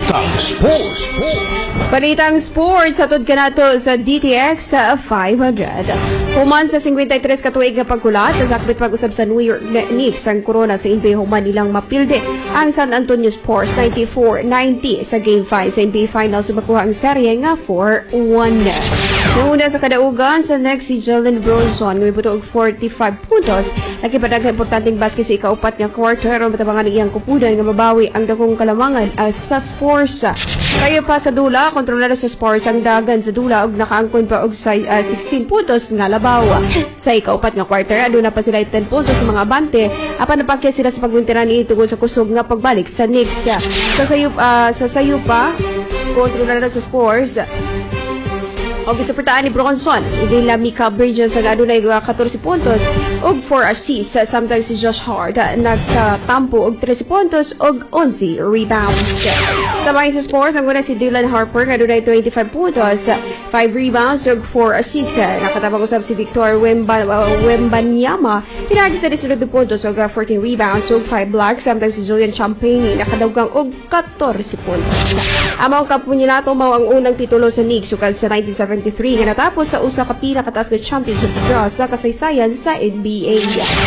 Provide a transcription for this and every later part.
Balitang Sports. Balitang Sports, hatod ka na to sa DTX 500. Human sa 53 katuig na pagkulat, nasakbit pag-usab sa New York Knicks ang corona sa NBA human nilang mapilde ang San Antonio Spurs 94-90 sa Game 5 sa NBA Finals makuha ang serye nga 4-1. Una sa kadaugan sa next si Jalen Brunson may buto og 45 puntos. Nakipadag importanteng basket sa ikaupat nga quarter aron matabangan ang iyang kupudan nga mabawi ang dakong kalamangan sa Spurs. Kayo pa sa dula, kontrolado sa Spurs ang dagan sa dula og nakaangkon pa og 16 puntos nga labaw. Sa ikaupat nga quarter, aduna pa sila 10 puntos sa mga abante. Apan napakya sila sa pagwintiran ni tungod sa kusog nga pagbalik sa Knicks. Sa sayo pa, kontrolado sa Spurs. O gisuportaan ni Bronson, idila Mika Bridges ang adunay 14 puntos og 4 assists. Samtang si Josh Hart nagtampo og 13 puntos og 11 rebounds. Sabay sa Spurs, ang una si Dylan Harper nga adunay 25 puntos, 5 rebounds og 4 assists. Nakatabang usab si Victor Wembanyama, pinagi sa 19 puntos og 14 rebounds og 5 blocks. Samtang si Julian Champagny nakadawgang og 14 puntos. Amang kapunyanato mao ang unang titulo sa Knicks sukad sa 1973 nga natapos sa usa ka pinakataas nga championship draw sa kasaysayan sa NBA.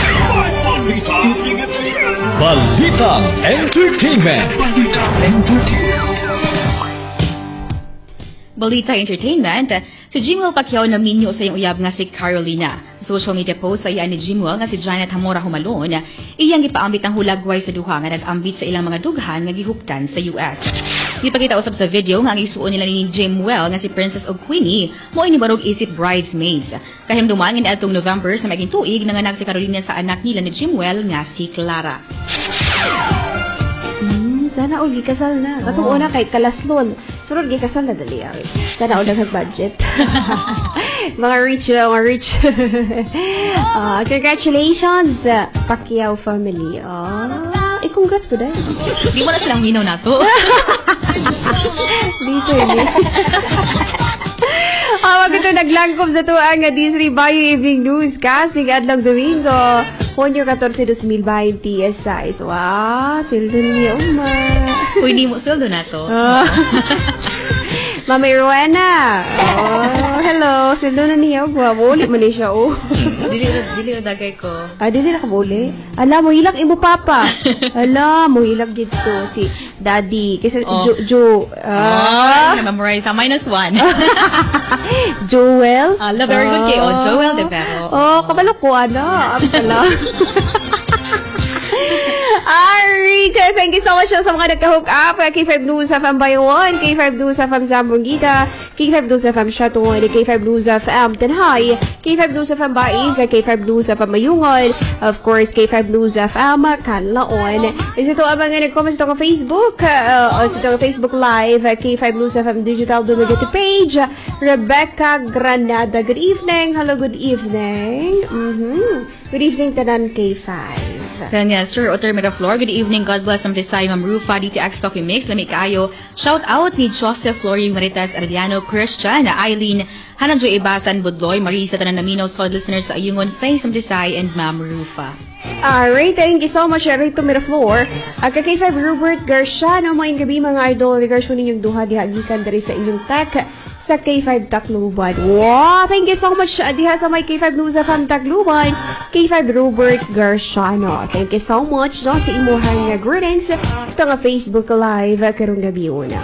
Balitang Entertainment. Balita Entertainment, si Jimwell Pacquiao naminyo sa iyang uyab nga si Carolina. Sa social media post sa iya ni Jimwell nga si Janet Hamora Humalon, iyang ipaambit ang hulagway sa duha nga nag-ambit sa ilang mga dughan nga gihuptan sa US. Ipakita usab sa video nga ang isuon nila ni Jimwell nga si Princess og Queenie mo inibarog isip bridesmaids. Kahimduman nga niadtong November sa maging tuig nanganak si Carolina sa anak nila ni Jimwell nga si Clara. Sana all gikasal na. Katong una kay Kalaslon. Sunod gikasal na dali. Sana all nag-budget. mga rich. Congratulations, Pacquiao family. Congrats ko dahil. Di mo na silang minaw na to. Literally. Wag ito naglangkop sa tuang Disney Bayo Evening Newscast ni Adlang Domingo. Ponyo 14, 2020 size. Wow, sildo niya, Uma. Uy, di mo sildo na to. Mama Irwana. Hello. Sildo na niya. Wabuli man niya siya, Dili na dagay ko. Dili na kabuli. Ala, mo hilag imo papa. Ala, mo hilag dito si Daddy. Kasi na-memorize sa -1. Joel. Very good kay Joel de Pero. Kabalo ko, Abdala. Alright, thank you so much sa mga nagka-hook up. K5 News FM Bayon, K5 News FM Zambongita, K5 News FM Shaton, K5 News FM Tenhay, K5 News FM Bais, K5 News FM Mayungon, of course, K5 News FM Kanlaon. Ito ang mga nag-comment sa Facebook, sa Facebook Live, K5 News FM Digital Dumaguete page, Rebecca Granada. Good evening. Hello, good evening. Good evening, Tanan K5. Kanya, Sir Otter Miraflor, good evening, God bless ang Desai, Ma'am Rufa, DTX Coffee Mix, lami kaayo. Shout out ni Joseph Flory Maritas Arellano, Christian, Eileen, Hannah Joy Ibasan, Budloy, Marisa Tananamino, solid listeners sa Ayungon, Face, Ma'am Desai, and Ma'am Rufa. Alright, thank you so much, Rito Miraflor. At K5 Robert Garciano, mga gabi mga idol, regards ninyong duha dihagikan dari sa inyong tech sa K5 Tacloban. Wow! Thank you so much diha sa may K5 News FM Tacloban, K5 Robert Garciano. Thank you so much sa imuhang greetings sa nga Facebook Live karong gabi una.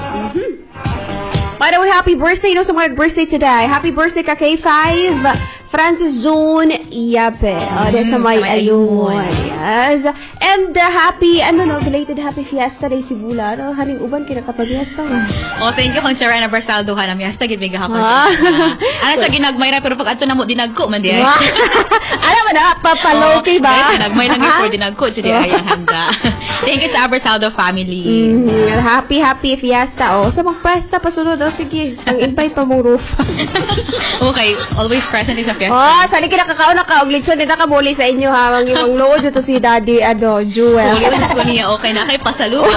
By the way, happy birthday sa mga birthday today. Happy birthday ka K5 Francis Zone Yape. Sa may Ayungon. Yes. And happy, belated happy fiesta day si Bula. Haring uban kinakapag-fiesta. Thank you, Kong Charana Barsaldo ka na fiesta. Gid may gahapon siya ginagmayra, pero pag ato na mo, dinagko man di ay. Alam mo na, papaloki ba? Nagmay lang yung dinagko, so di ay ang handa. Thank you sa Barsaldo family. Happy fiesta. Sa mag-fiesta, pasunod. Sige, ang invite pa mong Rufa. Okay, always present sa fiesta. Sali kinakakaon na ka, og lechon din nakabuli sa inyo ha. Ang load ito si Daddy, Jewel. Ko niya, okay na kayo pasalubong.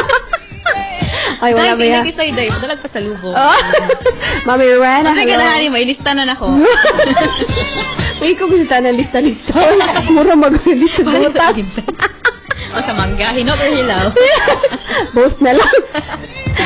Ay, wala ba yan? Dahil sa'yo, Day, padalag pasalubong. Mami Rowena, hello. Sige na, may lista na ako. Uy, kung gusto na lista-lista. Mura mag-lista sa utang. O sa mangga, hinot or hilaw? Both na lang.